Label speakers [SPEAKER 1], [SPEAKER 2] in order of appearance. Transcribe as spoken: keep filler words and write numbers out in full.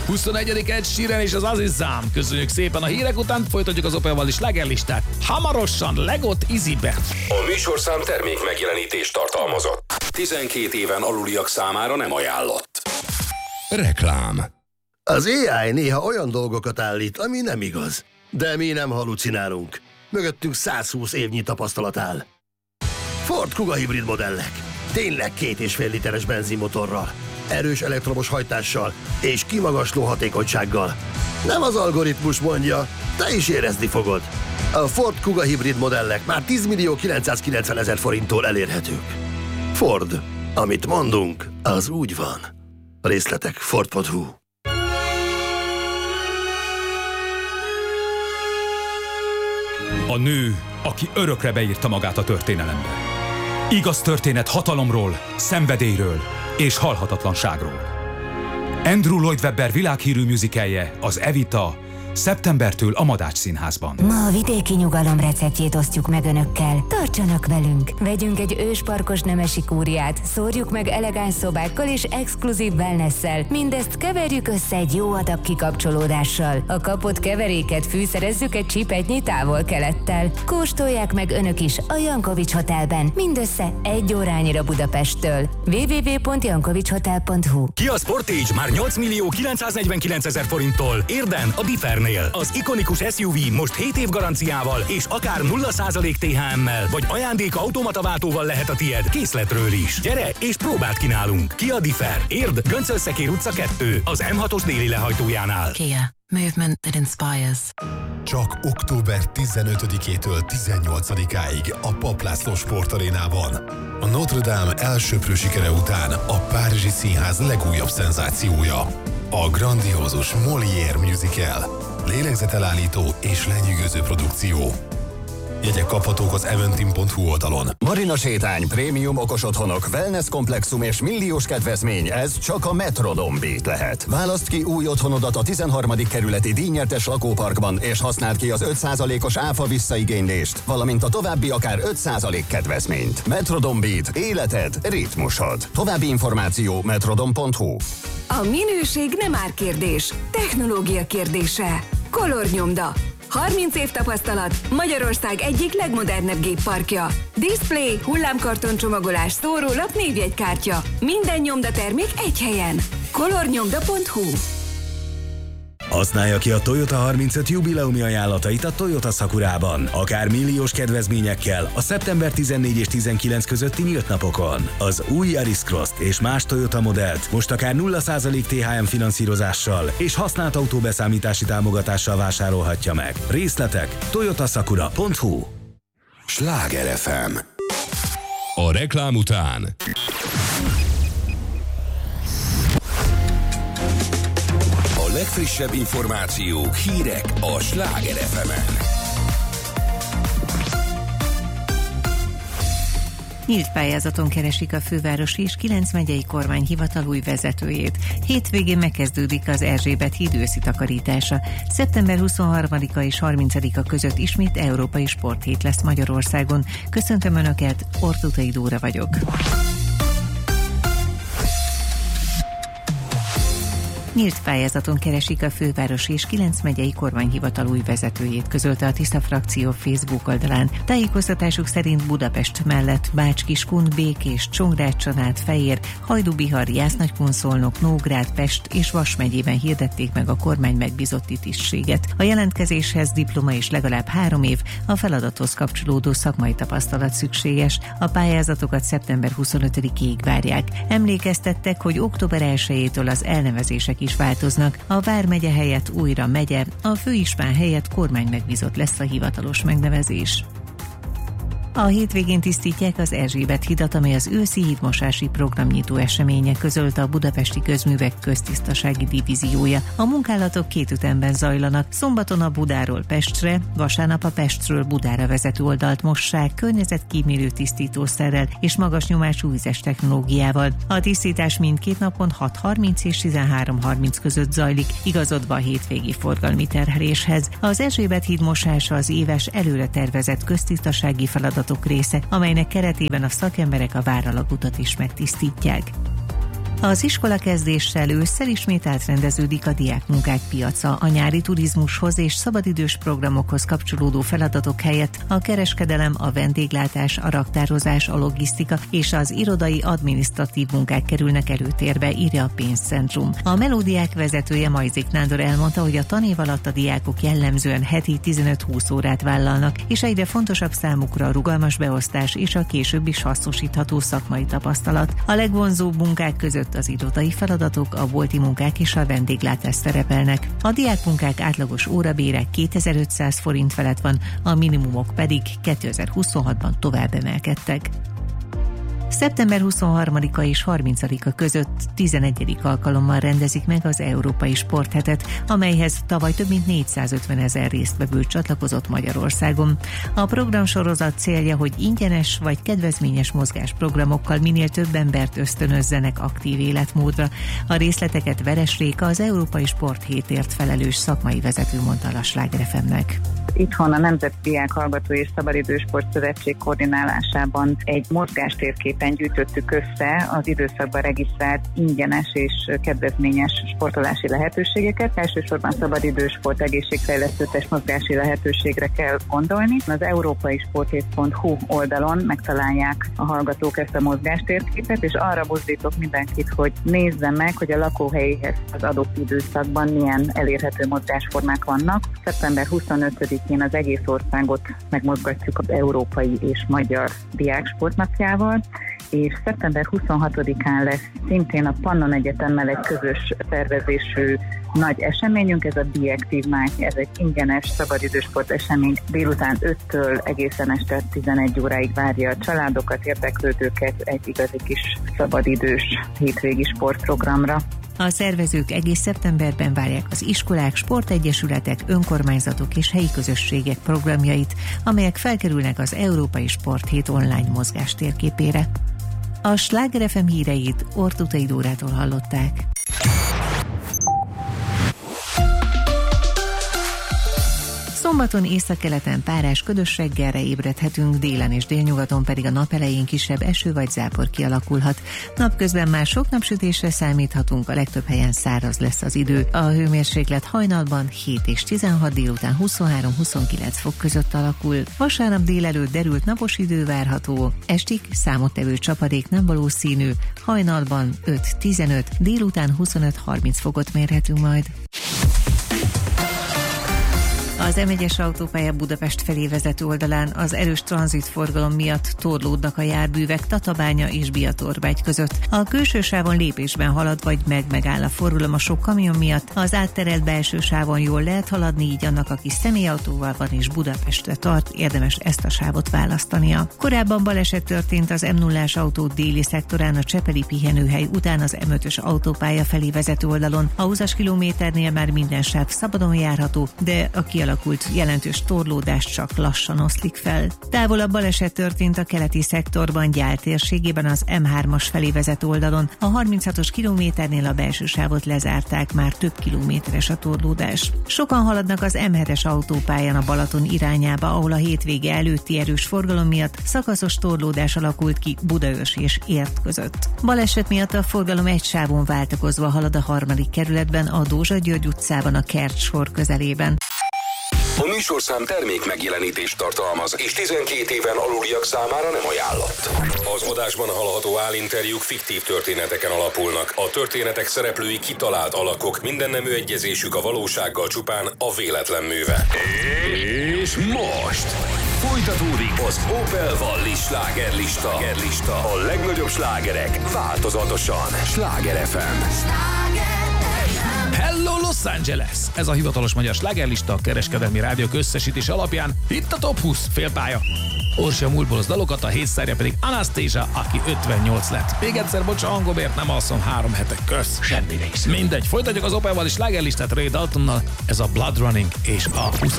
[SPEAKER 1] huszonegyedik Ed Sheeran és az Azizam. Köszönjük szépen a hírek után, folytatjuk az Opelval is slágerlistát. Hamarosan Legot Easybe.
[SPEAKER 2] A műsorszám termék megjelenítést tartalmazott. tizenkét éven aluliak számára nem ajánlott. Reklám.
[SPEAKER 3] Az á i néha olyan dolgokat állít, ami nem igaz. De mi nem halucinálunk. Mögöttünk százhúsz évnyi tapasztalat áll. Ford Kuga hibrid modellek. Tényleg két és fél literes benzinmotorral, erős elektromos hajtással és kimagasló hatékonysággal. Nem az algoritmus mondja, te is érezni fogod. A Ford Kuga hibrid modellek már tíz millió kilencszázkilencven ezer forinttól elérhetők. Ford. Amit mondunk, az úgy van. A részletek Ford pont hu.
[SPEAKER 4] A nő, aki örökre beírta magát a történelembe. Igaz történet hatalomról, szenvedélyről és halhatatlanságról. Andrew Lloyd Webber világhírű musicalje, az Evita, szeptembertől a Madács Színházban.
[SPEAKER 5] Ma a vidéki nyugalom receptjét osztjuk meg önökkel. Tartsanak velünk! Vegyünk egy ősparkos nemesi kúriát, szórjuk meg elegáns szobákkal és exkluzív wellnesszel. Mindezt keverjük össze egy jó adag kikapcsolódással. A kapott keveréket fűszerezzük egy csipetnyi távol-kelettel. Kóstolják meg önök is a Jankovics Hotelben, mindössze egy órányira Budapesttől. double-u double-u double-u pont jankovics hotel pont hu.
[SPEAKER 2] Kia Sportage már nyolc millió kilencszáznegyvenkilenc ezer forinttól. Érden a Differnél. Az ikonikus es u vé most hét év garanciával és akár nulla százalék té há emmel, vagy ajándék automataváltóval lehet a tied készletről is. Gyere és próbáld ki nálunk. Kia Differ. Érd, Göncölszekér utca kettő, az em hatos déli lehajtójánál.
[SPEAKER 6] Kia. Movement that inspires.
[SPEAKER 7] Csak október tizenötödikétől tizennyolcadikáig a Papp László Sportarénában. A Notre Dame elsöprő sikere után a Párizsi Színház legújabb szenzációja. A grandiózus Molière musical. Lélegzetelállító és lenyűgöző produkció. Jegyek kaphatók az eventim pont hu oldalon.
[SPEAKER 8] Marina sétány, prémium okos otthonok, wellness komplexum és milliós kedvezmény, ez csak a Metrodome Beat lehet. Válaszd ki új otthonodat a tizenharmadik kerületi díjnyertes lakóparkban, és használd ki az öt százalékos áfa visszaigénylést, valamint a további akár öt százalék kedvezményt. Metrodome Beat. Életed, ritmusod. További információ metrodome pont hu.
[SPEAKER 9] A minőség nem árkérdés, technológia kérdése. Color Nyomda. harminc év tapasztalat, Magyarország egyik legmodernebb gépparkja. Display, hullámkarton csomagolás, szórólap, névjegykártya. Minden nyomdatermék egy helyen. color nyomda pont hu.
[SPEAKER 10] Használja ki a Toyota harmincöt jubileumi ajánlatait a Toyota Sakurában, akár milliós kedvezményekkel a szeptember tizennégy és tizenkilenc közötti nyílt napokon. Az új Yaris Cross-t és más Toyota modellt most akár nulla százalék té há em finanszírozással és használt autóbeszámítási támogatással vásárolhatja meg. Részletek toyota sakura pont hu.
[SPEAKER 2] Sláger ef em. A reklám után a legfrissebb információk, hírek a Sláger ef emen.
[SPEAKER 11] Nyílt pályázaton keresik a fővárosi és kilenc megyei kormányhivatal új vezetőjét. Hétvégén megkezdődik az Erzsébet híd őszi takarítása. szeptember huszonharmadika és harmincadika között ismét európai sporthét lesz Magyarországon. Köszöntöm Önöket, Ortutai Dóra vagyok. Nyílt pályázaton keresik a fővárosi és kilenc megyei kormányhivatal új vezetőjét, közölte a Tisza frakció Facebook oldalán. Tájékoztatásuk szerint Budapest mellett Bács-Kiskun, Békés, Csongrád-Csanád, Fejér, Hajdú-Bihar, Jász-Nagykun-Szolnok, Nógrád, Pest és Vas megyében hirdették meg a kormány megbízotti tisztséget. A jelentkezéshez diploma és legalább három év, a feladathoz kapcsolódó szakmai tapasztalat szükséges. A pályázatokat szeptember huszonötödikéig várják. Emlékeztettek, hogy október elsejétől az elnevezések is változnak. A vármegye helyett újra megye, a főispán helyett kormány megbízott lesz a hivatalos megnevezés. A hétvégén tisztítják az Erzsébet hidat, amely az őszi hídmosási programnyitó eseménye, közölte a Budapesti Közművek köztisztasági divíziója. A munkálatok két ütemben zajlanak. Szombaton a Budáról Pestre, vasárnap a Pestről Budára vezető oldalt mossák környezetkímélő tisztítószerrel és magas nyomású vizes technológiával. A tisztítás mindkét napon hat harminc és tizenhárom harminc között zajlik, igazodva a hétvégi forgalmi terheléshez. Az Erzsébet híd mosása az éves előre tervezett köztisztasági feladat része, amelynek keretében a szakemberek a váralagutat is megtisztítják. Az iskolakezdéssel ősszel ismét átrendeződik a diákmunkák piaca. A nyári turizmushoz és szabadidős programokhoz kapcsolódó feladatok helyett a kereskedelem, a vendéglátás, a raktározás, a logisztika és az irodai adminisztratív munkák kerülnek előtérbe, írja a Pénzcentrum. A Melódiák vezetője, Majzik Nándor elmondta, hogy a tanév alatt a diákok jellemzően heti tizenöt-húsz órát vállalnak, és egyre fontosabb számukra a rugalmas beosztás és a később is hasznosítható szakmai tapasztalat. A legvonzóbb munkák között az irodai feladatok, a bolti munkák és a vendéglátás szerepelnek. A diákmunkák átlagos órabére kétezer-ötszáz forint felett van, a minimumok pedig kétezer-huszonhatban tovább emelkedtek. szeptember huszonharmadika és harmincadika között tizenegyedik alkalommal rendezik meg az Európai Sporthetet, amelyhez tavaly több mint négyszázötven ezer résztvevő csatlakozott Magyarországon. A programsorozat célja, hogy ingyenes vagy kedvezményes mozgásprogramokkal minél több embert ösztönözzenek aktív életmódra. A részleteket Veres Réka, az Európai Sporthétért felelős szakmai vezető mondta a Sláger ef em-nek.
[SPEAKER 12] Itthon a Nemzeti Diák Hallgató és Szabadidősport Szövetség koordinálásában egy mozgástérképen gyűjtöttük össze az időszakban regisztrált ingyenes és kedvezményes sportolási lehetőségeket. Elsősorban szabadidősport, egészségfejlesztő testmozgási lehetőségre kell gondolni. Az európai sporthét pont hu oldalon megtalálják a hallgatók ezt a mozgástérképet, és arra buzdítok mindenkit, hogy nézze meg, hogy a lakóhelyéhez az adott időszakban milyen elérhető mozgásformák vannak. szeptember huszonötödikén az egész országot megmozgatjuk az európai és magyar diáksportnapjával, és szeptember huszonhatodikán lesz szintén a Pannon Egyetemmel egy közös szervezésű nagy eseményünk, ez a Be Active Night, ez egy ingyenes szabadidősport esemény, délután öttől egészen este tizenegy óráig várja a családokat, érdeklődőket egy igazi kis szabadidős hétvégi sportprogramra.
[SPEAKER 11] A szervezők egész szeptemberben várják az iskolák, sportegyesületek, önkormányzatok és helyi közösségek programjait, amelyek felkerülnek az Európai Sporthét online mozgás térképére. A Sláger ef em híreit Ortutai Dórától hallották. Szombaton északkeleten párás ködös reggelre ébredhetünk, délen és délnyugaton pedig a nap elején kisebb eső vagy zápor kialakulhat. Napközben már sok napsütésre számíthatunk, a legtöbb helyen száraz lesz az idő. A hőmérséklet hajnalban hét és tizenhat, délután huszonhárom-huszonkilenc fok között alakul. Vasárnap délelőtt derült napos idő várható, estig számottevő csapadék nem valószínű, hajnalban öt-tizenöt, délután huszonöt-harminc fokot mérhetünk majd. Az em egyes autópálya Budapest felé vezető oldalán az erős tranzitforgalom miatt torlódnak a járművek Tatabánya és Biatorbágy között. A külső sávon lépésben halad vagy meg megáll a forgalom a sok kamion miatt. Az átterelt belső sávon jól lehet haladni, így annak, aki személyautóval van és Budapestre tart, érdemes ezt a sávot választania. Korábban baleset történt az em nullás autó déli szektorán a Csepeli pihenőhely után az em ötös autópálya felé vezető oldalon. A húszas kilométernél már minden sáv szabadon járható, de a kialakult jelentős torlódás csak lassan oszlik fel. Távolabb baleset történt a keleti szektorban, Gyál térségében az em hármas felé vezető oldalon. A harminchatos kilométernél a belső sávot lezárták, már több kilométeres a torlódás. Sokan haladnak az em hetes autópályán a Balaton irányába, ahol a hétvége előtti erős forgalom miatt szakaszos torlódás alakult ki Budaörs és Ért között. Baleset miatt a forgalom egy sávon váltakozva halad a harmadik kerületben, a Dózsa György utcában a Kertsor közelében.
[SPEAKER 13] A műsorszám termék megjelenítést tartalmaz, és tizenkét éven aluliak számára nem ajánlott. Az adásban hallható állinterjúk fiktív történeteken alapulnak. A történetek szereplői kitalált alakok, minden nemű egyezésük a valósággal csupán a véletlen műve.
[SPEAKER 2] És most folytatódik az Opel Wallis slágerlista. A legnagyobb slágerek változatosan. Sláger ef em.
[SPEAKER 1] Hello Los Angeles! Ez a hivatalos magyar slágerlista a kereskedelmi rádiók összesítés alapján. Itt a top húsz félpálya. Orsi a múltból az dalokat, a hétszerje pedig Anastasia, aki ötvennyolc lett. Még egyszer bocsa hangomért, nem alszom három hetek kösz.
[SPEAKER 2] Semmi végszó.
[SPEAKER 1] Mindegy, folytatjuk az Opel Wallis slágerlistát Ray Daltonnal, ez a Blood Running és a húsz